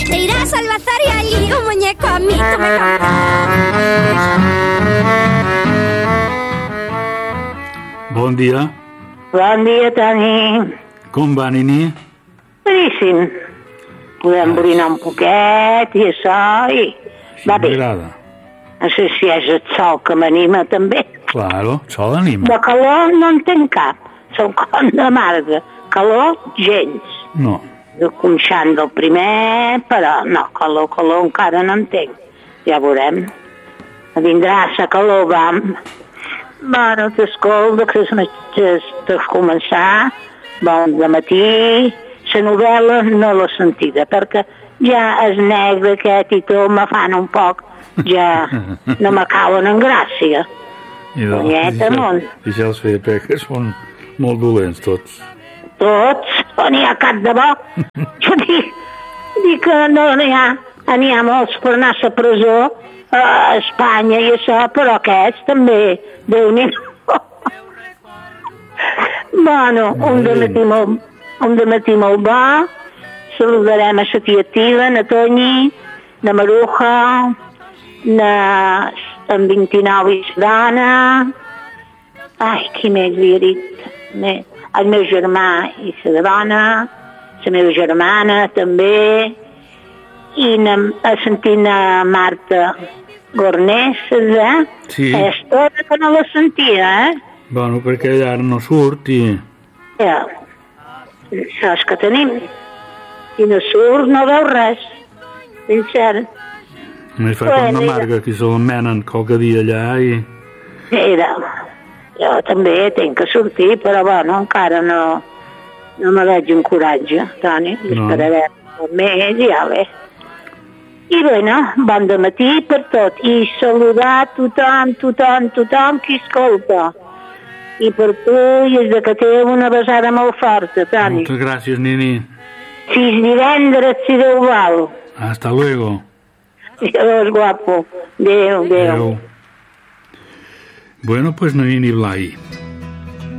Te irás al bazar y allí un muñeco a mí tú me Bon dia. Bon dia, Toni. Com va, Nini? Boníssim. Podem brinar un poquet i això, i va bé. M'agrada. No sé si és el sol que m'anima també. Claro, sol anima. De calor no en tenc cap. Som com de marga. Calor, gens. No. De conxant del primer, però no, calor encara no en tenc. Ja veurem. Vindrà la calor, vam. Bueno, t'escolto, que de començar, bon de matí, la novel·la no l'he sentida, perquè ja és negre aquest i tot me fan un poc, ja no me cauen en gràcia. I ja els feia que són molt dolents tots. Tots? O n'hi ha cap de bo? Jo dic que no n'hi ha molts per anar a la presó, a Espanya i això, però aquests també, Déu-n'hi-do. Bueno, un dematí molt bo, saludarem a la tia Tila, na Tonyi, na Maruja, en 29 i la dona, ai, qui més li ha dit? El meu germà i la dona, la meva germana també, i sentint a Marta Gornés, Sí. És tota que no la sentia, Bueno, perquè ella ara no surt i... Ja, saps que tenim. I no surt, no veu res. Sincer. Només fa com una marga que se l'emmenen qualque dia allà i... Mira, jo també tinc que sortir, però bueno, encara no me veig un coratge, Toni. Esperarem un mes i ja bé. I bueno, bon dematí per tot. I saludar tothom qui escolta. I per tu, i des de que té una besada molt forta, Toni. Moltes gràcies, Nini. Fins divendres, si Déu vol. Hasta luego. Adiós, guapo. Adéu. Bueno, pues Nini Blai.